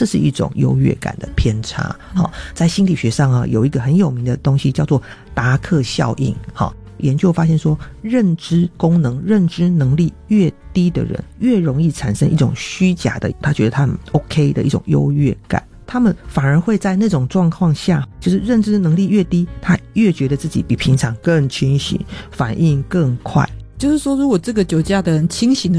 这是一种优越感的偏差。在心理学上有一个很有名的东西叫做达克效应。研究发现说，认知功能、认知能力越低的人，越容易产生一种虚假的，他觉得他很 OK 的一种优越感。他们反而会在那种状况下，就是认知能力越低，他越觉得自己比平常更清醒，反应更快。 就是说，如果这个酒驾的人清醒的